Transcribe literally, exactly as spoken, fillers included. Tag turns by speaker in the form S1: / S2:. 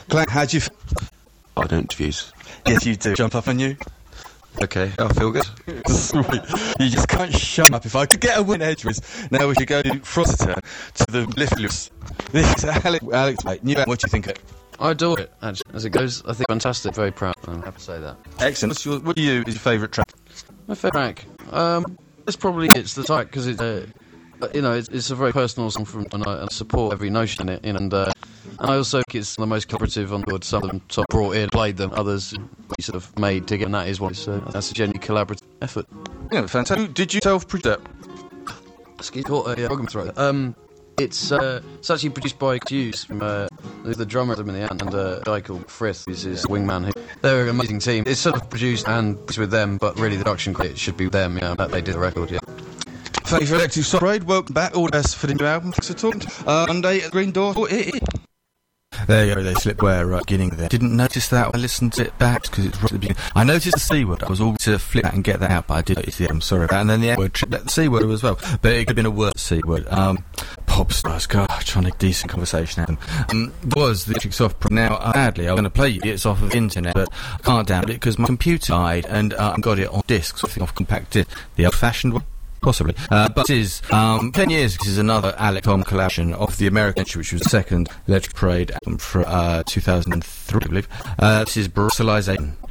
S1: Clank, how do you feel?
S2: I don't interviews.
S1: Yes, you do. Jump up on you.
S2: Okay, I feel good.
S1: Sweet. You just can't shut up. If I could get a win edgeways, now we should go to Frosser to the Lifters. This is Alex, Alex, mate. New, what do you think of it?
S3: I adore it, actually. As it goes, I think fantastic. Very proud. I'm happy to say that.
S1: Excellent. What's your, what do you is your favourite track?
S3: My favourite track? Um, it's probably it's the track because it's, uh, you know, it's, it's a very personal song from, and I, I support every notion in it. You know, and, uh, and I also think it's the most collaborative on board. Some of them sort of brought in, played them. Others we sort of made together, and that is one. So that's a genuine collaborative effort.
S1: Yeah, fantastic. Did you self-produce?
S3: Excuse me, uh, yeah, I'm throat. Um, it's uh, it's actually produced by Hughes, from, uh, the drummer in the end, and uh, a guy called Frith, who's his wingman. Who, they're an amazing team. It's sort of produced and it's with them, but really the production credit should be them. Yeah, that they did the record. Yeah.
S1: Thank you for Electric Soft Parade. Welcome back. All the best for the new album. Thanks for talking. Uh, Monday at Green Door.
S4: There you go, they slip where uh, beginning there. Didn't notice that when I listened to it back because it's right at the beginning. I noticed the C word. I was all to flip that and get that out, but I did notice the I'm sorry about that. And then the F word, tripped the C word as well. But it could have been a worse C word. Um, pop stars, God, trying to decent conversation at them. Um, was the Electric Soft Parade. Now, uh, sadly, I'm going to play it. It's off of the internet, but I can't download it because my computer died and uh, I got it on disc, so I think I've compacted the old-fashioned one. Possibly. Uh, but this is, um, ten years, this is another Alec Tom collaboration of the American Entry, which was the second Electric Parade album for, uh, two thousand three, I believe. Uh, this is Brutalization.